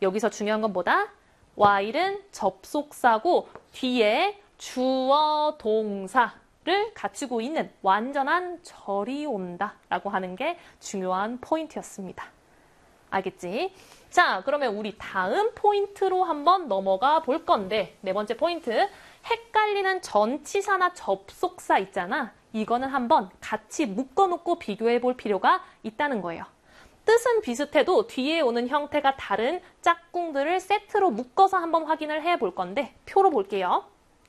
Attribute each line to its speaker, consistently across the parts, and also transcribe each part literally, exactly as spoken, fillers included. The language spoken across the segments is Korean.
Speaker 1: 여기서 중요한 건 뭐다? while은 접속사고 뒤에 주어 동사를 갖추고 있는 완전한 절이 온다 라고 하는 게 중요한 포인트였습니다. 알겠지? 자, 그러면 우리 다음 포인트로 한번 넘어가 볼 건데 네 번째 포인트, 헷갈리는 전치사나 접속사 있잖아. 이거는 한번 같이 묶어놓고 비교해 볼 필요가 있다는 거예요. 뜻은 비슷해도 뒤에 오는 형태가 다른 짝꿍들을 세트로 묶어서 한번 확인을 해 볼 건데 표로 볼게요.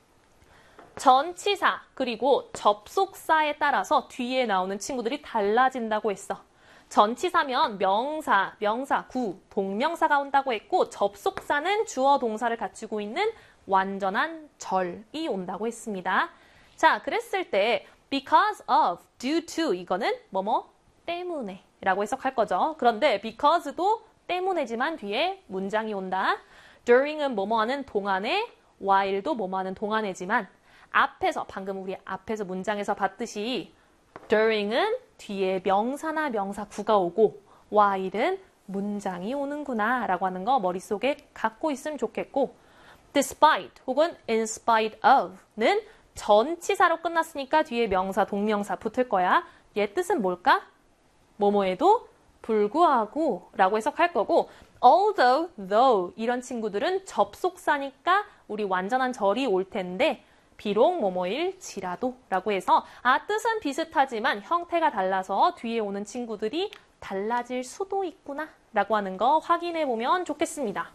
Speaker 1: 전치사 그리고 접속사에 따라서 뒤에 나오는 친구들이 달라진다고 했어. 전치사면 명사, 명사, 구, 동명사가 온다고 했고 접속사는 주어 동사를 갖추고 있는 완전한 절이 온다고 했습니다. 자, 그랬을 때 because of, due to 이거는 뭐뭐 때문에 라고 해석할 거죠. 그런데 because도 때문에지만 뒤에 문장이 온다. during은 뭐뭐 하는 동안에, while도 뭐뭐 하는 동안에지만 앞에서 방금 우리 앞에서 문장에서 봤듯이 during은 뒤에 명사나 명사구가 오고 while은 문장이 오는구나 라고 하는 거 머릿속에 갖고 있으면 좋겠고 despite 혹은 in spite of는 전치사로 끝났으니까 뒤에 명사, 동명사 붙을 거야. 얘 뜻은 뭘까? 뭐뭐에도 불구하고 라고 해석할 거고 although, though 이런 친구들은 접속사니까 우리 완전한 절이 올 텐데 비록 뭐뭐일지라도 라고 해서 아 뜻은 비슷하지만 형태가 달라서 뒤에 오는 친구들이 달라질 수도 있구나 라고 하는 거 확인해 보면 좋겠습니다.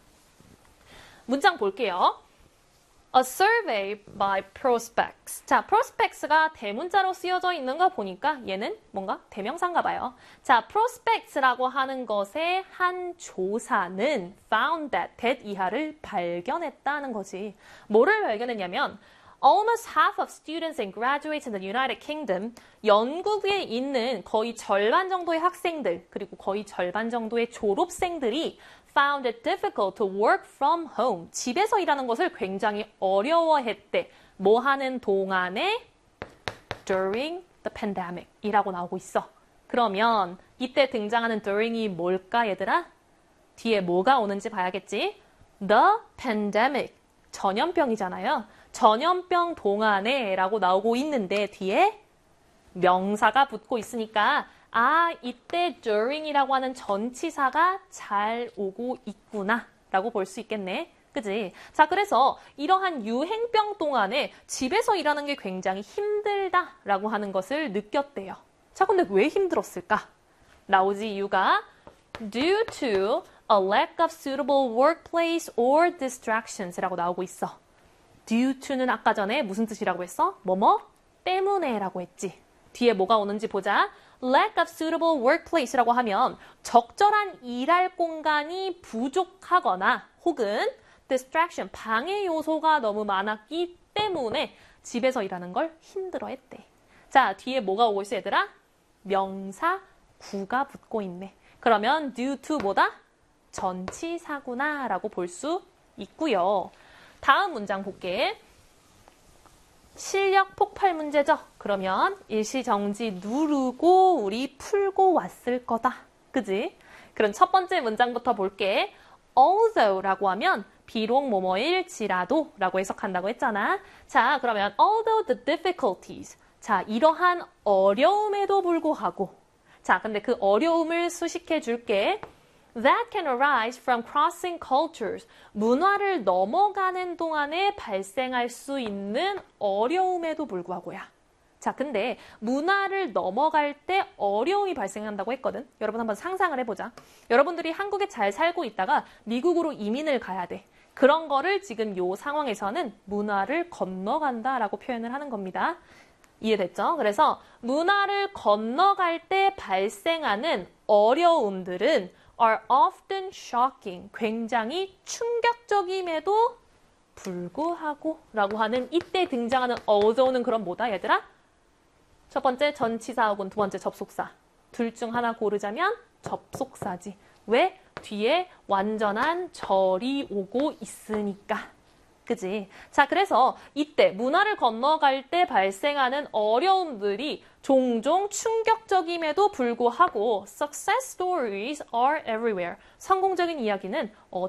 Speaker 1: 문장 볼게요. A survey by prospects. 자, prospects가 대문자로 쓰여져 있는 거 보니까 얘는 뭔가 대명사인가 봐요. 자, prospects라고 하는 것의 한 조사는 found that, that 이하를 발견했다는 거지. 뭐를 발견했냐면 almost half of students and graduates in the United Kingdom, 영국에 있는 거의 절반 정도의 학생들, 그리고 거의 절반 정도의 졸업생들이 found it difficult to work from home. 집에서 일하는 것을 굉장히 어려워했대. 뭐 하는 동안에? during the pandemic 이라고 나오고 있어. 그러면 이때 등장하는 during이 뭘까 얘들아? 뒤에 뭐가 오는지 봐야겠지? The pandemic. 전염병이잖아요. 전염병 동안에 라고 나오고 있는데 뒤에 명사가 붙고 있으니까 아, 이때 during이라고 하는 전치사가 잘 오고 있구나 라고 볼 수 있겠네. 그지? 자, 그래서 이러한 유행병 동안에 집에서 일하는 게 굉장히 힘들다 라고 하는 것을 느꼈대요. 자, 근데 왜 힘들었을까? 나오지 이유가 due to a lack of suitable workplace or distractions 라고 나오고 있어. due to는 아까 전에 무슨 뜻이라고 했어? 뭐뭐? 때문에 라고 했지. 뒤에 뭐가 오는지 보자. lack of suitable workplace라고 하면 적절한 일할 공간이 부족하거나 혹은 distraction, 방해 요소가 너무 많았기 때문에 집에서 일하는 걸 힘들어했대. 자, 뒤에 뭐가 오고 있어 얘들아? 명사 구가 붙고 있네. 그러면 due to 뭐다? 전치사구나 라고 볼 수 있고요. 다음 문장 볼게. 실력 폭발 문제죠? 그러면 일시정지 누르고 우리 풀고 왔을 거다. 그지? 그럼 첫 번째 문장부터 볼게. although라고 하면 비록 뭐뭐일지라도 라고 해석한다고 했잖아. 자, 그러면 although the difficulties. 자, 이러한 어려움에도 불구하고. 자, 근데 그 어려움을 수식해 줄게. That can arise from crossing cultures. 문화를 넘어가는 동안에 발생할 수 있는 어려움에도 불구하고야. 자, 근데 문화를 넘어갈 때 어려움이 발생한다고 했거든. 여러분 한번 상상을 해보자. 여러분들이 한국에 잘 살고 있다가 미국으로 이민을 가야 돼. 그런 거를 지금 요 상황에서는 문화를 건너간다라고 표현을 하는 겁니다. 이해됐죠? 그래서 문화를 건너갈 때 발생하는 어려움들은 are often shocking, 굉장히 충격적임에도 불구하고 라고 하는 이때 등장하는 although는 그럼 뭐다 얘들아? 첫 번째 전치사 혹은 두 번째 접속사. 둘 중 하나 고르자면 접속사지. 왜? 뒤에 완전한 절이 오고 있으니까. 그지? 자, 그래서 이때 문화를 건너갈 때 발생하는 어려움들이 종종 충격적임에도 불구하고 success stories are everywhere. 성공적인 이야기는 어,